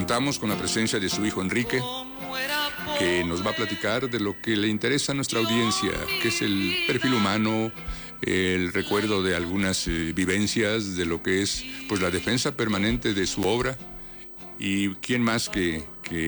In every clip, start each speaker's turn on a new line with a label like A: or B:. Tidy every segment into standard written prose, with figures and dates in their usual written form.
A: contamos con la presencia de su hijo Enrique, que nos va a platicar de lo que le interesa a nuestra audiencia, que es el perfil humano, el recuerdo de algunas vivencias, de lo que es pues la defensa permanente de su obra, y quién más que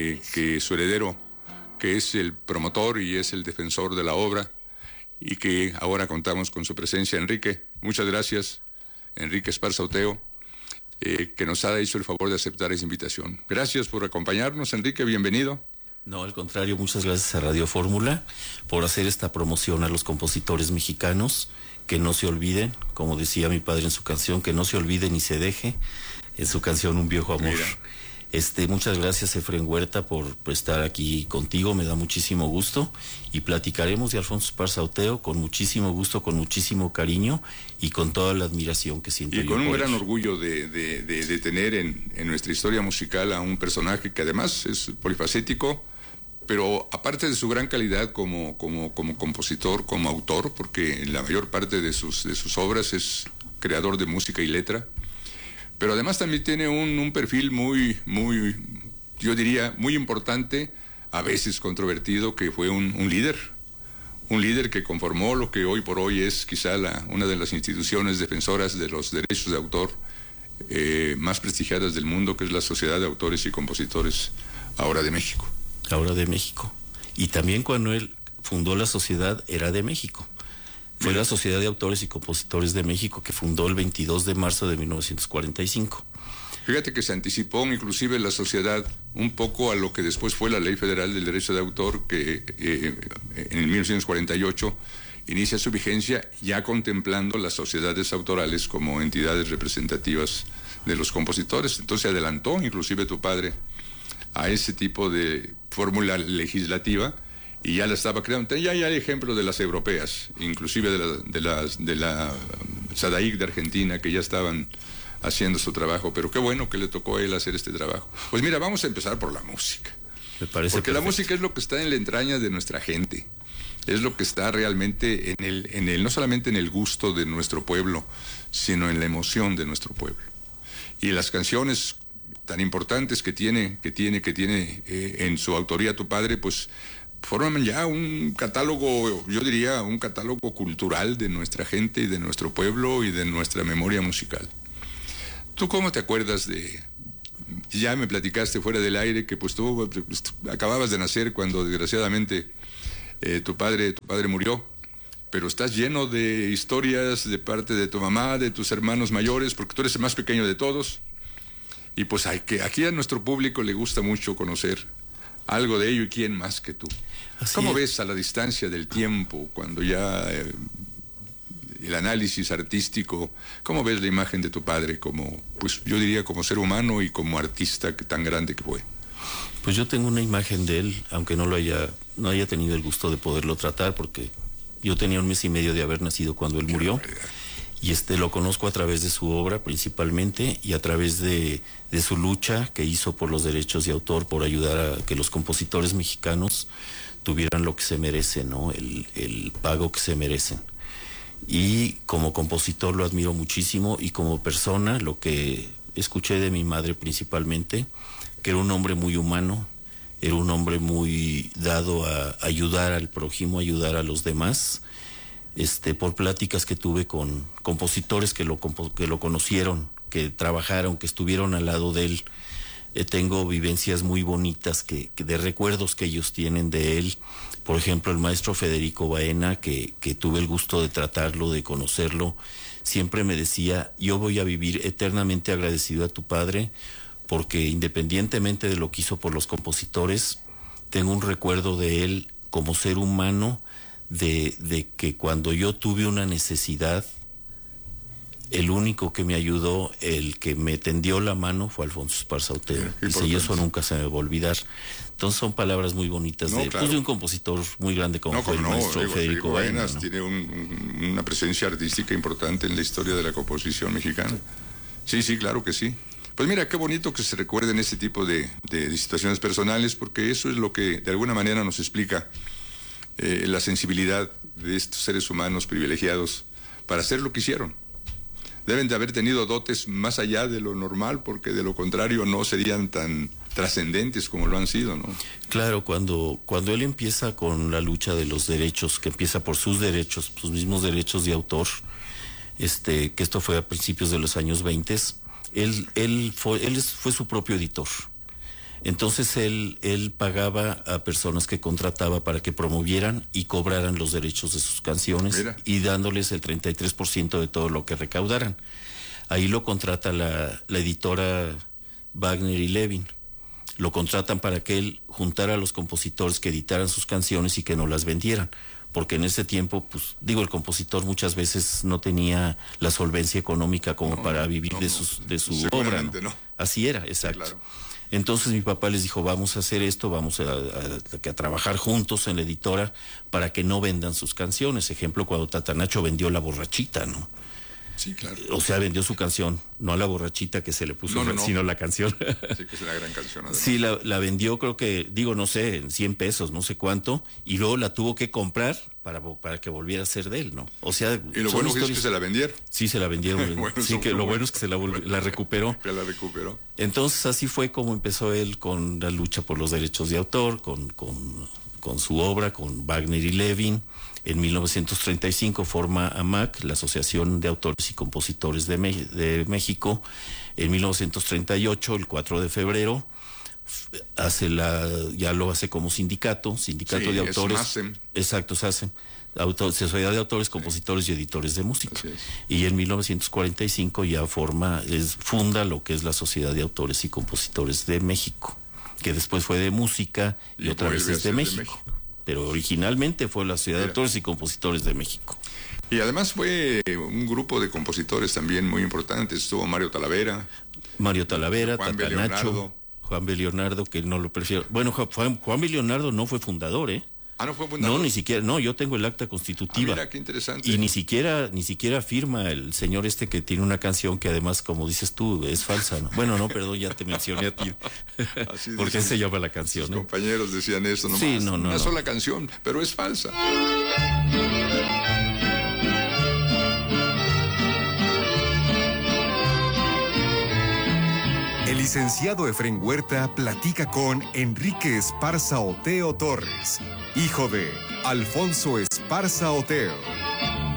A: su heredero, que es el promotor y es el defensor de la obra, y que ahora contamos con su presencia. Enrique, muchas gracias, Enrique Esparza Oteo, que nos ha hecho el favor de aceptar esa invitación. Gracias por acompañarnos, Enrique, bienvenido.
B: No, al contrario, muchas gracias a Radio Fórmula por hacer esta promoción a los compositores mexicanos, que no se olviden, como decía mi padre en su canción, que no se olvide ni se deje, en su canción Un Viejo Amor. Mira. Muchas gracias, Efren Huerta, por estar aquí contigo, me da muchísimo gusto, y platicaremos de Alfonso Esparza Oteo con muchísimo gusto, con muchísimo cariño y con toda la admiración que siento. Y
A: con un gran orgullo de tener en nuestra historia musical a un personaje que además es polifacético, pero aparte de su gran calidad como compositor, como autor, porque en la mayor parte de sus obras es creador de música y letra, pero además también tiene un perfil muy, yo diría, muy importante, a veces controvertido, que fue un líder que conformó lo que hoy por hoy es quizá una de las instituciones defensoras de los derechos de autor más prestigiadas del mundo, que es la Sociedad de Autores y Compositores Ahora de México.
B: Ahora de México. Y también cuando él fundó la sociedad era de México. Fue la Sociedad de Autores y Compositores de México, que fundó el 22 de marzo de 1945.
A: Fíjate que se anticipó inclusive la sociedad un poco a lo que después fue la Ley Federal del Derecho de Autor, que en el 1948 inicia su vigencia, ya contemplando las sociedades autorales como entidades representativas de los compositores. Entonces adelantó inclusive tu padre a ese tipo de fórmula legislativa, y ya la estaba creando. Ya hay ejemplos de las europeas, inclusive de la SADAIC de Argentina, que ya estaban haciendo su trabajo, pero qué bueno que le tocó a él hacer este trabajo. Pues mira, vamos a empezar por la música.
B: Me parece
A: porque
B: perfecto.
A: La música es lo que está en la entraña de nuestra gente, es lo que está realmente no solamente en el gusto de nuestro pueblo, sino en la emoción de nuestro pueblo. Y las canciones tan importantes que tiene en su autoría tu padre, pues forman ya un catálogo, yo diría, un catálogo cultural de nuestra gente y de nuestro pueblo y de nuestra memoria musical. ¿Tú cómo te acuerdas ya me platicaste fuera del aire que pues tú acababas de nacer cuando desgraciadamente tu padre murió, pero estás lleno de historias de parte de tu mamá, de tus hermanos mayores, porque tú eres el más pequeño de todos, y pues aquí a nuestro público le gusta mucho conocer algo de ello, y quién más que tú. ¿Cómo ves a la distancia del tiempo, cuando ya el análisis artístico, cómo ves la imagen de tu padre como, pues yo diría, como ser humano y como artista tan grande que fue?
B: Pues yo tengo una imagen de él, aunque no haya tenido el gusto de poderlo tratar, porque yo tenía 1 mes y medio de haber nacido cuando él murió. Y lo conozco a través de su obra principalmente, y a través de su lucha que hizo por los derechos de autor, por ayudar a que los compositores mexicanos tuvieran lo que se merecen, ¿no? El pago que se merecen. Y como compositor lo admiro muchísimo, y como persona, lo que escuché de mi madre principalmente, que era un hombre muy humano, era un hombre muy dado a ayudar al prójimo, ayudar a los demás. Por pláticas que tuve con compositores que lo conocieron, que trabajaron, que estuvieron al lado de él, tengo vivencias muy bonitas de recuerdos que ellos tienen de él. Por ejemplo, el maestro Federico Baena, que tuve el gusto de tratarlo, de conocerlo, siempre me decía: yo voy a vivir eternamente agradecido a tu padre, porque independientemente de lo que hizo por los compositores, tengo un recuerdo de él como ser humano, de que cuando yo tuve una necesidad, el único que me ayudó, el que me tendió la mano, fue Alfonso Esparza Oteo. Y eso nunca se me va a olvidar. Entonces son palabras muy bonitas de un compositor muy grande como fue el maestro Federico Baena, ¿no?
A: Tiene una presencia artística importante en la historia de la composición mexicana. Sí, claro que sí. Pues mira, qué bonito que se recuerden ese tipo de situaciones personales, porque eso es lo que de alguna manera nos explica la sensibilidad de estos seres humanos privilegiados para hacer lo que hicieron. Deben de haber tenido dotes más allá de lo normal, porque de lo contrario no serían tan trascendentes como lo han sido, ¿no?
B: Claro, cuando él empieza con la lucha de los derechos, que empieza por sus derechos, sus mismos derechos de autor, que esto fue a principios de los años 20, él fue su propio editor. Entonces él pagaba a personas que contrataba para que promovieran y cobraran los derechos de sus canciones. Mira. Y dándoles el 33% de todo lo que recaudaran. Ahí lo contrata la editora Wagner y Levin. Lo contratan para que él juntara a los compositores que editaran sus canciones y que no las vendieran. Porque en ese tiempo, pues, el compositor muchas veces no tenía la solvencia económica como para vivir de su obra, ¿no?
A: No.
B: Así era, exacto. Sí, claro. Entonces mi papá les dijo, vamos a hacer esto, vamos a trabajar juntos en la editora para que no vendan sus canciones. Ejemplo, cuando Tatanacho vendió La Borrachita, ¿no?
A: Sí, claro.
B: O sea, vendió su canción, no a La Borrachita que se le puso, sino la canción.
A: Sí, que es una gran canción. Además.
B: Sí, la vendió, creo que, no sé, en 100 pesos, no sé cuánto, y luego la tuvo que comprar para que volviera a ser de él, ¿no? O sea,
A: y lo bueno es que se la vendieron.
B: Sí, se la vendieron. Bueno, sí, que lo bueno es que se la recuperó.
A: Que la recuperó.
B: Entonces así fue como empezó él con la lucha por los derechos de autor, con su obra, con Wagner y Levin. En 1935 forma AMAC, la Asociación de Autores y Compositores de México. En 1938, el 4 de febrero, ya lo hace como sindicato de autores.
A: SACEM.
B: Exacto, SACEM. Sociedad de Autores, Compositores y Editores de Música. Y en 1945 ya funda lo que es la Sociedad de Autores y Compositores de México, que después fue de Música y otra vez es de México. Pero originalmente fue la Sociedad de Autores y Compositores de México.
A: Y además fue un grupo de compositores también muy importantes. Estuvo Mario Talavera,
B: Tatanacho, Juan B. Leonardo, que no lo prefiero. Bueno, Juan B. Leonardo no fue fundador, ¿eh?
A: Ah, no fue fundador.
B: No, ni siquiera, yo tengo el acta constitutiva.
A: Mira, qué interesante.
B: Y ni siquiera firma el señor que tiene una canción que además, como dices tú, es falsa, ¿no? Bueno, no, perdón, ya te mencioné a ti. Porque se llama la canción,
A: sus
B: ¿no?
A: compañeros decían eso, nomás.
B: Sí,
A: una sola canción, pero es falsa.
C: El licenciado Efrén Huerta platica con Enrique Esparza Oteo Torres, hijo de Alfonso Esparza Oteo.